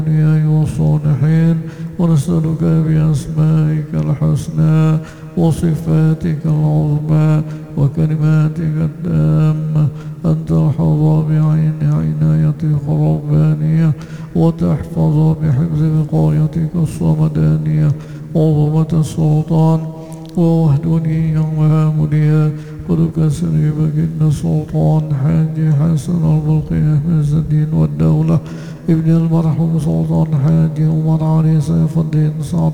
والصالحين، ونسألك بأسمائك الحسنى وصفاتك العظمى وكلماتك التامة أن تحفظ بعين عنايتك الربانية، وتحفظ بحفظ وقايتك الصمدانية عظمة السلطان ووحدانية وهامونية ولكسر بكن سلطان حاج حسن البلقي أحمد الدين والدولة ابن المرحوم سلطان حاج عمر علي سيف الدين سعد